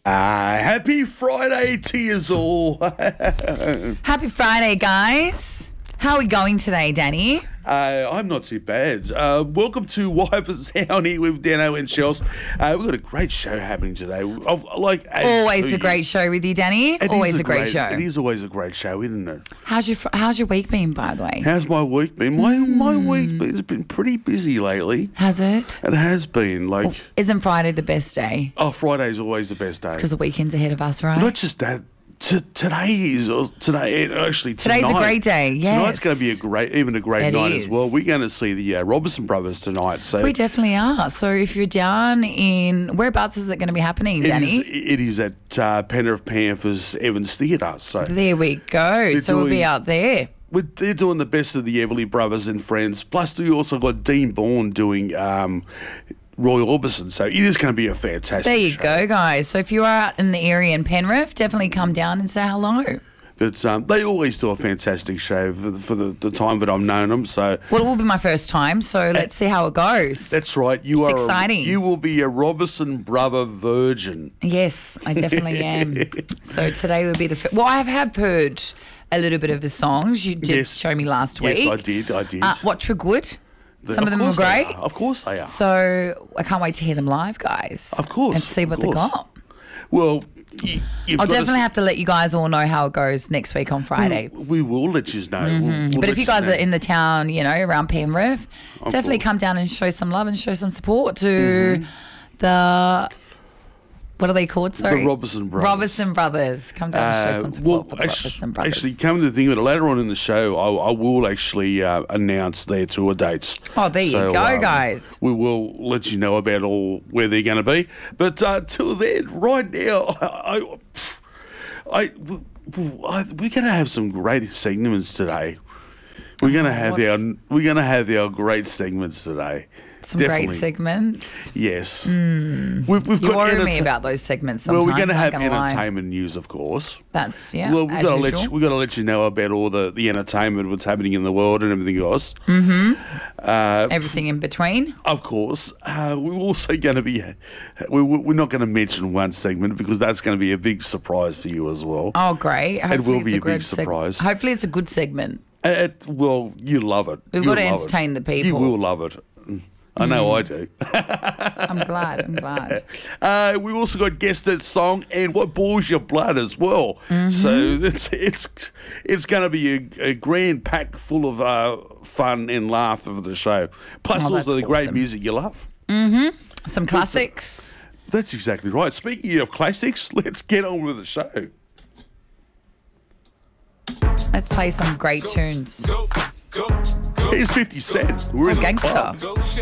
Happy Friday to yous all. Happy Friday, guys. How are we going today, Danny? I'm not too bad. Welcome to Wipers Down here with Dano and Shells. We've got a great show happening today. Always a great show with you, Danny. Always a great show. It is always a great show, isn't it? How's your week been, by the way? How's my week been? My week has been pretty busy lately. Has it? It has been. Isn't Friday the best day? Oh, Friday's always the best day. Because the weekend's ahead of us, right? Not just that. Today's a great day. Yes. Tonight's going to be a great night as well. We're going to see the Robertson Brothers tonight. So we definitely are. So if you're down in whereabouts is it going to be happening, Danny? It is at Penrith Panthers Evans Theatre. So there we go. So we'll be out there. They're doing the best of the Everly Brothers and friends. Plus, we also got Dean Bourne doing Roy Orbison, so it is going to be a fantastic show. There you go, guys. So if you are out in the area in Penrith, definitely come down and say hello. But they always do a fantastic show for the time that I've known them. So well, it will be my first time, so let's see how it goes. That's right. It's exciting. You will be a Robertson brother virgin. Yes, I definitely am. So today will be well, I have heard a little bit of the songs. You did show me last week. Yes, I did. What were good? Some of them were great. Of course they are. So I can't wait to hear them live, guys. Of course. And see what they got. Well, I'll definitely have to let you guys all know how it goes next week on Friday. We will let you know. Mm-hmm. But if you guys are in the town, around Penrith, definitely come down and show some love and show some support to the... What are they called? Sorry. The Robertson Brothers. Robertson Brothers. Come down and show some support for the Robertson Brothers. Actually, coming to think of it, later on in the show, I will actually announce their tour dates. Oh, there you go, guys. We will let you know about where they're going to be. But till then, right now, we're going to have some great segments today. We're going to have our great segments today. Some great segments. Yes. We've got worry me about those segments sometimes. Well, we're going to have entertainment news, of course. That's, Well, we've got to let you know about all the entertainment, what's happening in the world and everything else. Mm-hmm. Everything in between. Of course. We're also going to be... We're not going to mention one segment because that's going to be a big surprise for you as well. Oh, great. Hopefully it will be a big surprise. Hopefully it's a good segment. Well, you love it. We've got to entertain the people. You will love it. I know I do. I'm glad. We've also got Guess That Song and What Boils Your Blood as well. Mm-hmm. So it's going to be a grand pack full of fun and laughter for the show. Plus also the great music you love. Mm-hmm. Some classics. That's exactly right. Speaking of classics, let's get on with the show. Let's play some great tunes. Here's 50 Cent. We're in the gangster.